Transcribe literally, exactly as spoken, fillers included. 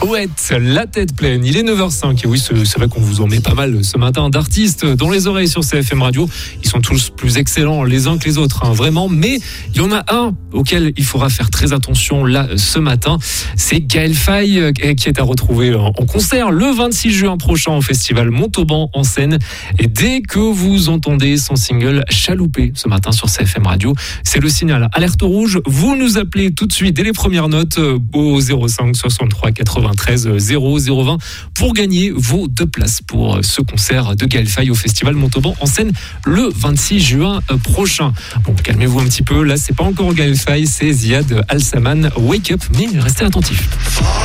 Ouette, la tête pleine. Il est neuf heures cinq. Et oui, c'est vrai qu'on vous en met pas mal ce matin d'artistes dans les oreilles sur C F M Radio. Ils sont tous plus excellents les uns que les autres, hein, vraiment. Mais il y en a un auquel il faudra faire très attention là ce matin. C'est Gaël Faye qui est à retrouver en concert le vingt-six juin prochain au festival Montauban en Seine. Et dès que vous entendez son single Chaloupé ce matin sur C F M Radio, c'est le signal alerte rouge. Vous nous appelez tout de suite dès les premières notes au zéro cinq soixante-trois quatre-vingt-treize zéro zéro vingt pour gagner vos deux places pour ce concert de Gaël Faye au festival Montauban en Seine le vingt-six juin prochain. Bon, calmez-vous un petit peu, là c'est pas encore Gaël Faye, c'est Ziad Al Saman, Wake Up, mais restez attentifs.